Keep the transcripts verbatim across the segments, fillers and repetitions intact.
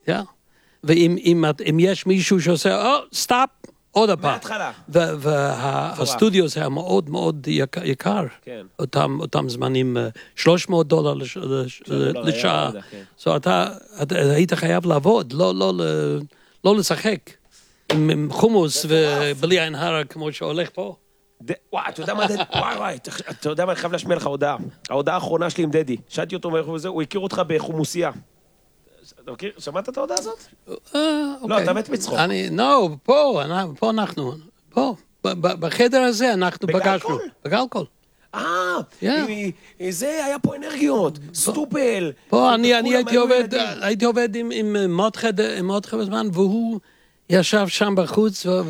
כן. ואם יש מישהו שעושה, או, סטאפ, עוד הפעם. מההתחלה. והסטודיו זה היה מאוד מאוד יקר. כן. אותם זמנים, שלוש מאות דולר לשעה. זאת אומרת, אתה היית חייב לעבוד, לא לשחק. עם חומוס ובלי עין הרע כמו שהולך פה. וואי, אתה יודע מה, וואי, וואי, אתה יודע מה, אני חייב להשמיע לך הודעה. ההודעה האחרונה שלי עם דדי. שאלתי אותו מאיפה וזה, הוא הכיר אותך בחומוסיה. אתה מכיר? שמעת את ההודעה הזאת? לא, אתה מת מצחוק. לא, פה, פה אנחנו, פה, בחדר הזה אנחנו פגשנו. בגלקול. אה, זה היה פה אנרגיות, סטופל. פה אני הייתי עובד, הייתי עובד עם מותחה בזמן, והוא ישב שם בחוץ ו...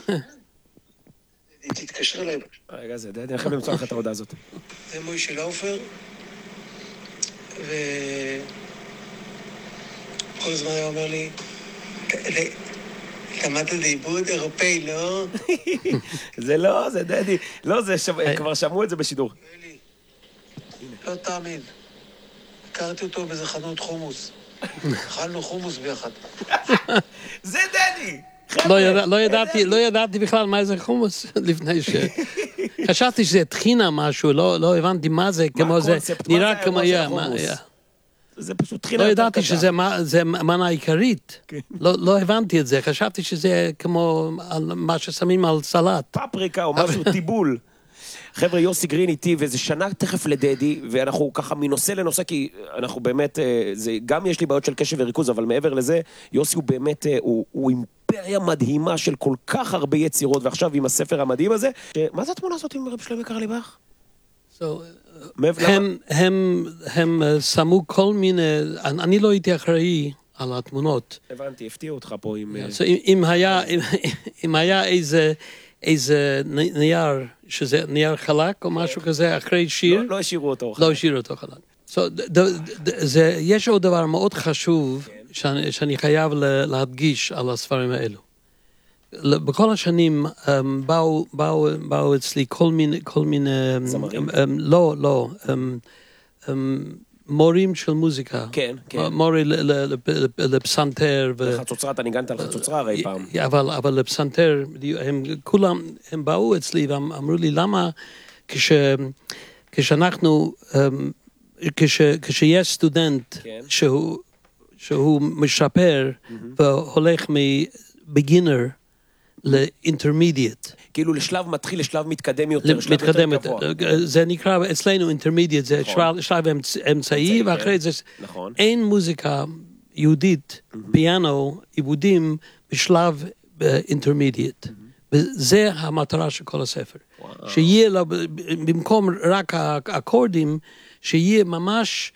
תתקשר אליי. רגע, זה, אני חייב למצוא לך את ההודעה הזאת. זה מוישה לאופר, וכל הזמן היה אומר לי, למדת לעיבוד אירופאי, לא? זה לא, זה דדי. לא, זה כבר שמעו את זה בשידור. לא תאמין. הכרתי אותו באיזה חנות חומוס. אכלנו חומוס ביחד. זה דדי! לא ידעתי בכלל מה זה חומוס לפני ש... חשבתי שזה תחינה משהו, לא הבנתי מה זה, כמו זה, נראה כמו... זה פשוט תחינה... לא ידעתי שזה מנה עיקרית, לא הבנתי את זה, חשבתי שזה כמו מה ששמים על סלט. פפריקה או משהו, טיבול. חבר'ה, יוסי גרין איתי, וזה שנה תכף לדדי, ואנחנו ככה מנושא לנושא, כי אנחנו באמת, זה, גם יש לי בעיות של קשב וריכוז, אבל מעבר לזה, יוסי הוא באמת, הוא, הוא אימפריה מדהימה של כל כך הרבה יצירות, ועכשיו עם הספר המדהים הזה, מה זה התמונה הזאת עם רב שלמה קרליבך? So, הם, הם, הם שמו כל מיני, אני לא הייתי אחראי על התמונות. הבנתי, הפתיעו אותך פה עם... So, אם, אם היה, אם, אם היה איזה... איזה נייר, שזה נייר חלק או משהו כזה, אחרי שיר. לא, לא השאירו אותו. לא השאירו אותו חלק. So, ד, ד, זה, יש עוד דבר מאוד חשוב שאני, שאני חייב להדגיש על הספרים האלו. בכל השנים um, באו, באו, באו אצלי כל מיני, כל מיני... זמרים? Um, um, לא, לא. Um, um, מורים של מוזיקה. כן, כן. מורי לפסנתר. לחצוצרה, אתה ניגנת על חצוצרה הרי פעם. אבל, אבל לפסנתר, הם כולם, הם באו אצלי ואמרו לי, למה כש, כשאנחנו, כש, כשיש סטודנט שהוא, שהוא משפר והולך מבגינר לאינטרמידיאט. כאילו לשלב מתחיל, לשלב מתקדם יותר, שלב יותר גבוה. זה נקרא אצלנו אינטרמידיאט, זה שלב אמצעי, ואחרי זה אין מוזיקה יהודית, פיאנו, עיבודים, בשלב אינטרמידיאט. וזה המטרה של כל הספר. שיהיה, במקום רק האקורדים, שיהיה ממש,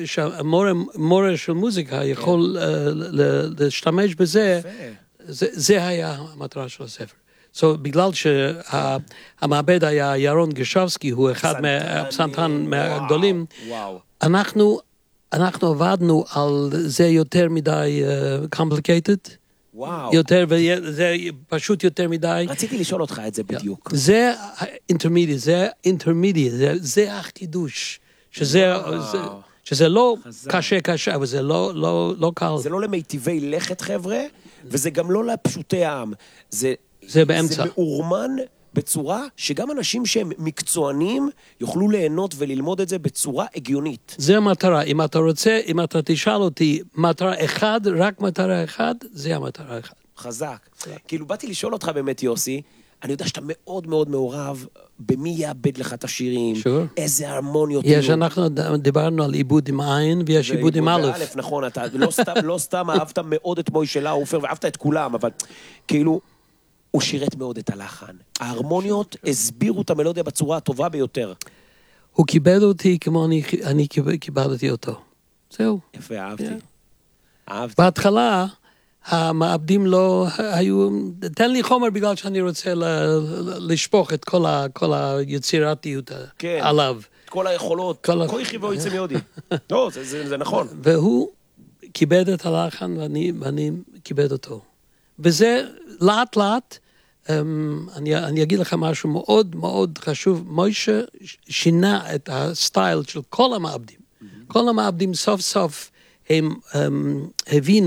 שהמורה של מוזיקה יכול להשתמש בזה, זה היה המטרה של הספר. So, בגלל שהמעבד היה ירון גרשבסקי, הוא אחד מהפסנתרן מהגדולים, אנחנו, אנחנו עבדנו על זה יותר מדי complicated, יותר, וזה פשוט יותר מדי. רציתי לשאול אותך את זה בדיוק. זה intermediate, זה intermediate, זה, זה החידוש, שזה, זה, שזה לא קשה קשה, אבל זה לא, לא, לא קל. זה לא למיטיבי לכת חבר'ה, וזה גם לא לפשוטי העם. זה זה באמצע. זה מאורמן בצורה שגם אנשים שהם מקצוענים יוכלו ליהנות וללמוד את זה בצורה הגיונית. זה המטרה. אם אתה רוצה, אם אתה תשאל אותי מטרה אחד, רק מטרה אחד, זה המטרה אחד. חזק. כאילו באתי לשאול אותך באמת יוסי, אני יודע שאתה מאוד מאוד מעורב במי יאבד לך את השירים, איזה הרמוניות. יש, אנחנו דיברנו על עיבוד עם עין, ויש עיבוד עם א'. נכון, אתה לא סתם אהבת מאוד את מוישה לאופר, ואהבת את כולם, אבל כאילו, הוא שירת מאוד את הלחן. ההרמוניות הסבירו את המלודיה בצורה הטובה ביותר. הוא קיבל אותי כמו אני קיבלתי אותו. זהו. יפה, אהבתי. אהבתי. בהתחלה, המעבדים לא היו, תן לי חומר בגלל שאני רוצה לשפוך את כל היצירתיות עליו. כל היכולות, כל יחיבו יצא מיודי. לא, זה נכון. והוא כיבד את הלחן ואני כיבד אותו. וזה לאט לאט, אני, אני אגיד לך משהו מאוד מאוד חשוב, מוישה שינה את הסטייל של כל המעבדים. כל המעבדים סוף סוף הם הבינו